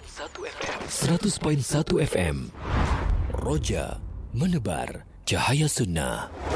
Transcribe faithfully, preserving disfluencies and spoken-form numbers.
seratus perpuluhan satu F M. Roja menebar cahaya sunnah.